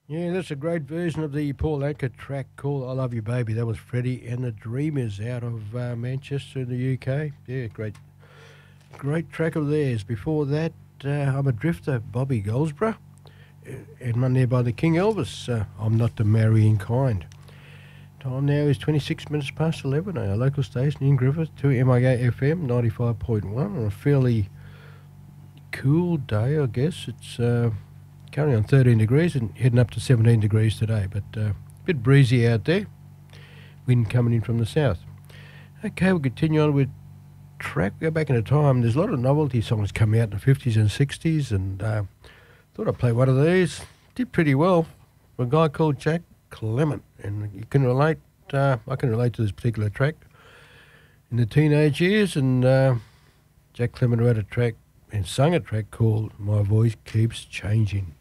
Yeah, that's a great version of the Paul Anka track called "I Love You, Baby." That was Freddie and the Dreamers out of Manchester in the UK. Yeah, great track of theirs. Before that, I'm a Drifter, Bobby Goldsborough, and one there by the King Elvis. I'm not the marrying kind. Time now is 26 minutes past 11 on our local station in Griffith to MIA FM 95.1 on a fairly cool day, I guess. It's currently on 13 degrees and heading up to 17 degrees today, but a bit breezy out there. Wind coming in from the south. Okay, we'll continue on with track. We go back into time. There's a lot of novelty songs coming out in the 50s and 60s, and thought I'd play one of these. Did pretty well. A guy called Jack Clement, and you can relate. I can relate to this particular track. In the teenage years, and Jack Clement wrote a track and sung a track called "My Voice Keeps Changing."